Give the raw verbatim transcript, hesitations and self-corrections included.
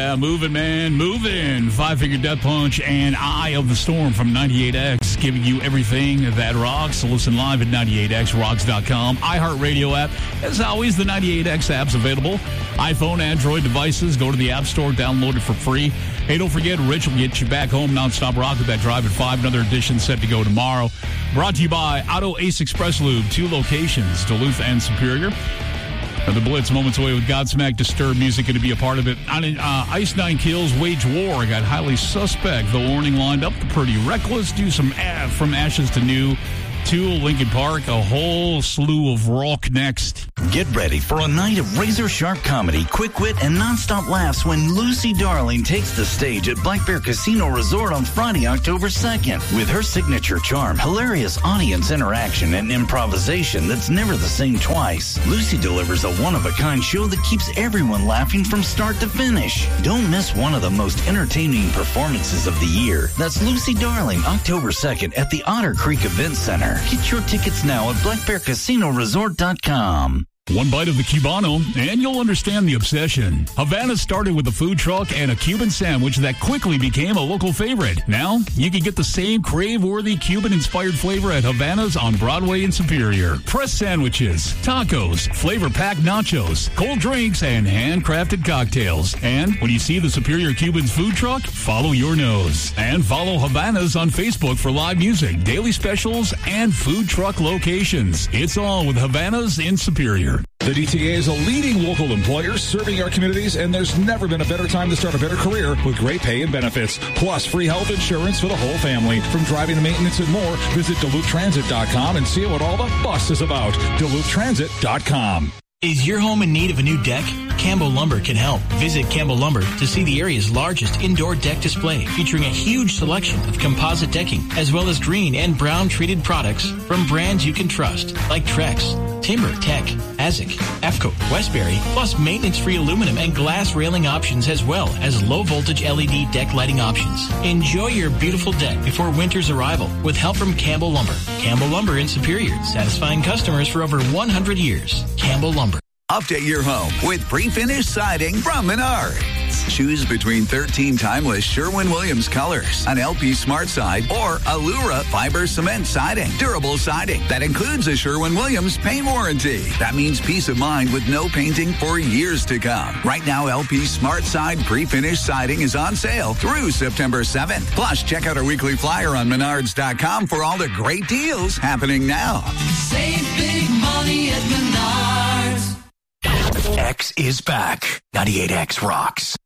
Yeah, moving, man, moving. Five-Finger Death Punch and Eye of the Storm from ninety-eight X, giving you everything that rocks. Listen live at ninety-eight x rocks dot com. iHeartRadio app. As always, the ninety-eight X app's available. iPhone, Android devices. Go to the App Store, download it for free. Hey, don't forget, Rich will get you back home nonstop rock with that drive at five. Another edition set to go tomorrow. Brought to you by Auto Ace Express Lube. Two locations, Duluth and Superior. Now, the Blitz moments away with Godsmack, Disturbed music going to be a part of it. On uh, Ice Nine Kills, Wage War. I got Highly Suspect. The Warning lined up. The Pretty Reckless. Do some uh, From Ashes to New. Tool, Linkin Park. A whole slew of rock next. Get ready for a night of razor-sharp comedy, quick wit, and nonstop laughs when Lucy Darling takes the stage at Black Bear Casino Resort on Friday, October second. With her signature charm, hilarious audience interaction, and improvisation that's never the same twice, Lucy delivers a one-of-a-kind show that keeps everyone laughing from start to finish. Don't miss one of the most entertaining performances of the year. That's Lucy Darling, October second at the Otter Creek Event Center. Get your tickets now at black bear casino resort dot com. One bite of the Cubano, and you'll understand the obsession. Havana started with a food truck and a Cuban sandwich that quickly became a local favorite. Now, you can get the same crave-worthy Cuban-inspired flavor at Havana's on Broadway in Superior. Press sandwiches, tacos, flavor-packed nachos, cold drinks, and handcrafted cocktails. And when you see the Superior Cuban's food truck, follow your nose. And follow Havana's on Facebook for live music, daily specials, and food truck locations. It's all with Havana's in Superior. The D T A is a leading local employer serving our communities, and there's never been a better time to start a better career with great pay and benefits, plus free health insurance for the whole family. From driving to maintenance and more, visit Duluth Transit dot com and see what all the fuss is about. Duluth Transit dot com. Is your home in need of a new deck? Campbell Lumber can help. Visit Campbell Lumber to see the area's largest indoor deck display, featuring a huge selection of composite decking, as well as green and brown treated products from brands you can trust, like Trex, Timber, Tech, Azik, Efco, Westbury, plus maintenance-free aluminum and glass railing options, as well as low-voltage L E D deck lighting options. Enjoy your beautiful deck before winter's arrival with help from Campbell Lumber. Campbell Lumber in Superior, satisfying customers for over one hundred years. Campbell Lumber. Update your home with pre-finished siding from Menards. Choose between thirteen timeless Sherwin-Williams colors, an L P Smart Side, or Allura fiber cement siding. Durable siding that includes a Sherwin-Williams paint warranty. That means peace of mind with no painting for years to come. Right now, L P Smart Side pre-finished siding is on sale through September seventh. Plus, check out our weekly flyer on menards dot com for all the great deals happening now. Save big money at Menards. X is back. ninety-eight X rocks.